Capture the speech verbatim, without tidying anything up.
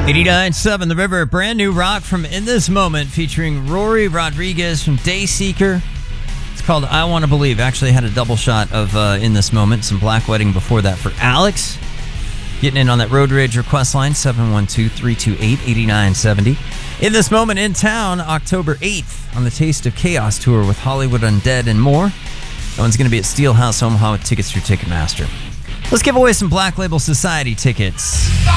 eighty-nine point seven The River, brand new rock from In This Moment featuring Rory Rodriguez from Dayseeker. It's called I Want to Believe. Actually had a double shot of uh, In This Moment, some Black Wedding before that for Alex. Getting in on that Road Rage request line, seven one two, three two eight, eight nine seven zero. In This Moment in town, October eighth on the Taste of Chaos tour with Hollywood Undead and more. That one's going to be at Steelhouse Omaha with tickets through Ticketmaster. Let's give away some Black Label Society tickets.